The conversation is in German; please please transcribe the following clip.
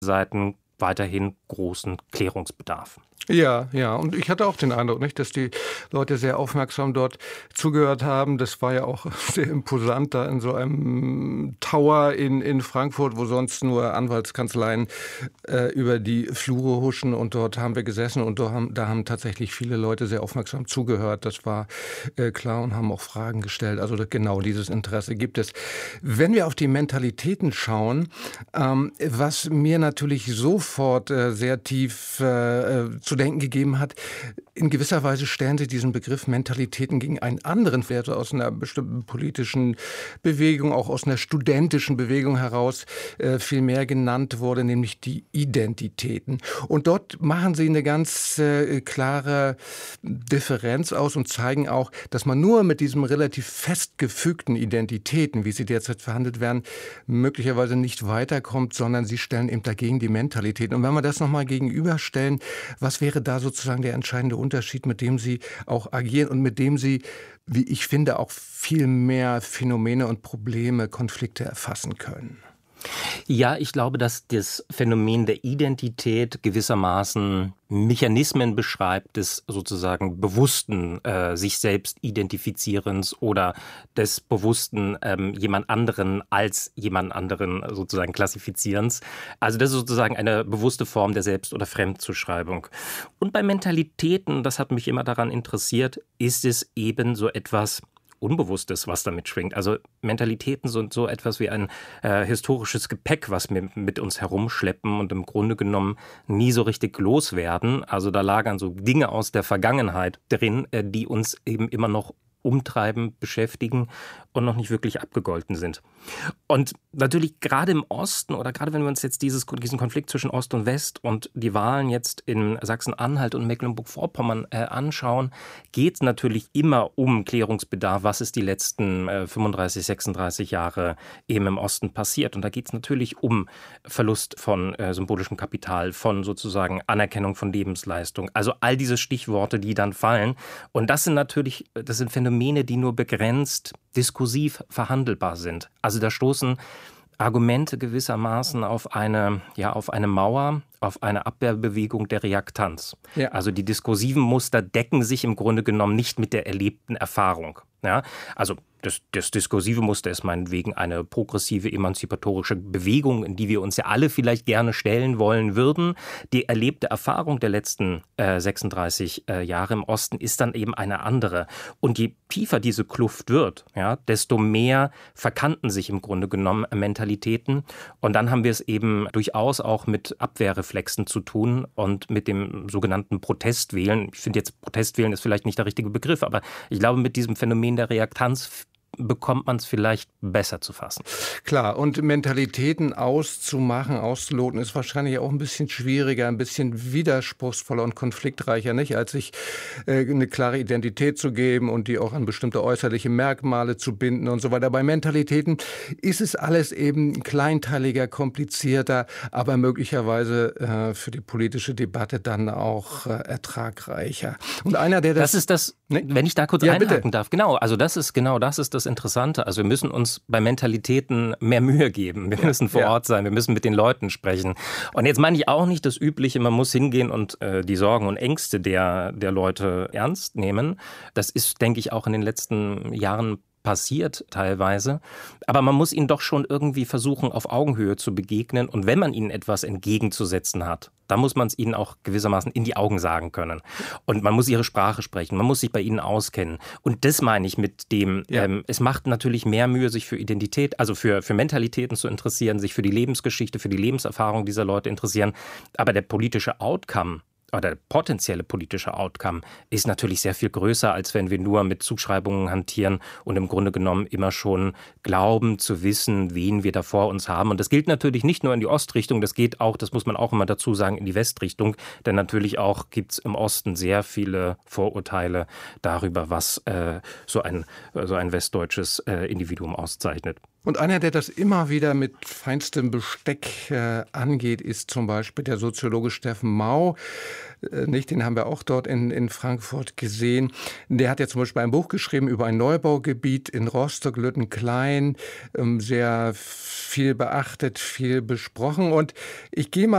Seiten weiterhin großen Klärungsbedarf. Ja, ja. Und ich hatte auch den Eindruck, nicht, dass die Leute sehr aufmerksam dort zugehört haben. Das war ja auch sehr imposant da in so einem Tower in Frankfurt, wo sonst nur Anwaltskanzleien über die Flure huschen. Und dort haben wir gesessen und da haben tatsächlich viele Leute sehr aufmerksam zugehört. Das war klar und haben auch Fragen gestellt. Also genau dieses Interesse gibt es. Wenn wir auf die Mentalitäten schauen, was mir natürlich sofort sehr tief zu denken gegeben hat, in gewisser Weise stellen Sie diesen Begriff Mentalitäten gegen einen anderen, der aus einer bestimmten politischen Bewegung, auch aus einer studentischen Bewegung heraus viel mehr genannt wurde, nämlich die Identitäten. Und dort machen Sie eine ganz klare Differenz aus und zeigen auch, dass man nur mit diesem relativ festgefügten Identitäten, wie sie derzeit verhandelt werden, möglicherweise nicht weiterkommt, sondern Sie stellen eben dagegen die Mentalität. Und wenn wir das nochmal gegenüberstellen, was wäre da sozusagen der entscheidende Unterschied, mit dem Sie auch agieren und mit dem Sie, wie ich finde, auch viel mehr Phänomene und Probleme, Konflikte erfassen können? Ja, ich glaube, dass das Phänomen der Identität gewissermaßen Mechanismen beschreibt des sozusagen bewussten sich selbst Identifizierens oder des bewussten jemand anderen als jemand anderen sozusagen Klassifizierens. Also das ist sozusagen eine bewusste Form der Selbst- oder Fremdzuschreibung. Und bei Mentalitäten, das hat mich immer daran interessiert, ist es eben so etwas Unbewusstes, was damit schwingt. Also Mentalitäten sind so etwas wie ein historisches Gepäck, was wir mit uns herumschleppen und im Grunde genommen nie so richtig loswerden. Also da lagern so Dinge aus der Vergangenheit drin, die uns eben immer noch umtreiben, beschäftigen und noch nicht wirklich abgegolten sind. Und natürlich gerade im Osten oder gerade wenn wir uns jetzt diesen Konflikt zwischen Ost und West und die Wahlen jetzt in Sachsen-Anhalt und Mecklenburg-Vorpommern anschauen, geht es natürlich immer um Klärungsbedarf, was ist die letzten 35, 36 Jahre eben im Osten passiert. Und da geht es natürlich um Verlust von symbolischem Kapital, von sozusagen Anerkennung von Lebensleistung. Also all diese Stichworte, die dann fallen. Und das sind Phänomene, die nur begrenzt diskursiv verhandelbar sind. Also da stoßen Argumente gewissermaßen auf eine Mauer, auf eine Abwehrbewegung der Reaktanz. Ja. Also die diskursiven Muster decken sich im Grunde genommen nicht mit der erlebten Erfahrung. Ja? Also das diskursive Muster ist meinetwegen eine progressive, emanzipatorische Bewegung, in die wir uns ja alle vielleicht gerne stellen wollen würden. Die erlebte Erfahrung der letzten 36 Jahre im Osten ist dann eben eine andere. Und je tiefer diese Kluft wird, ja, desto mehr verkanten sich im Grunde genommen Mentalitäten. Und dann haben wir es eben durchaus auch mit Abwehrreflexen zu tun und mit dem sogenannten Protestwählen. Ich finde jetzt, Protestwählen ist vielleicht nicht der richtige Begriff, aber ich glaube, mit diesem Phänomen der Reaktanz bekommt man es vielleicht besser zu fassen. Klar, und Mentalitäten auszumachen, auszuloten, ist wahrscheinlich auch ein bisschen schwieriger, ein bisschen widerspruchsvoller und konfliktreicher, nicht, als sich eine klare Identität zu geben und die auch an bestimmte äußerliche Merkmale zu binden und so weiter. Bei Mentalitäten ist es alles eben kleinteiliger, komplizierter, aber möglicherweise für die politische Debatte dann auch ertragreicher. Und einer, der das ist das, ne? Wenn ich da kurz einhaken darf, genau, also das ist das Interessante. Also wir müssen uns bei Mentalitäten mehr Mühe geben. Wir müssen vor Ort sein, wir müssen mit den Leuten sprechen. Und jetzt meine ich auch nicht das Übliche, man muss hingehen und die Sorgen und Ängste der Leute ernst nehmen. Das ist, denke ich, auch in den letzten Jahren passiert teilweise. Aber man muss ihnen doch schon irgendwie versuchen, auf Augenhöhe zu begegnen. Und wenn man ihnen etwas entgegenzusetzen hat, dann muss man es ihnen auch gewissermaßen in die Augen sagen können. Und man muss ihre Sprache sprechen, man muss sich bei ihnen auskennen. Und das meine ich mit dem, es macht natürlich mehr Mühe, sich für Identität, also für Mentalitäten zu interessieren, sich für die Lebensgeschichte, für die Lebenserfahrung dieser Leute interessieren. Aber der politische Outcome, oder der potenzielle politische Outcome ist natürlich sehr viel größer, als wenn wir nur mit Zuschreibungen hantieren und im Grunde genommen immer schon glauben zu wissen, wen wir da vor uns haben. Und das gilt natürlich nicht nur in die Ostrichtung, das geht auch, das muss man auch immer dazu sagen, in die Westrichtung. Denn natürlich auch gibt es im Osten sehr viele Vorurteile darüber, was so ein westdeutsches Individuum auszeichnet. Und einer, der das immer wieder mit feinstem Besteck angeht, ist zum Beispiel der Soziologe Steffen Mau. Den haben wir auch dort in Frankfurt gesehen. Der hat ja zum Beispiel ein Buch geschrieben über ein Neubaugebiet in Rostock, Lüttenklein, sehr viel beachtet, viel besprochen. Und ich gehe mal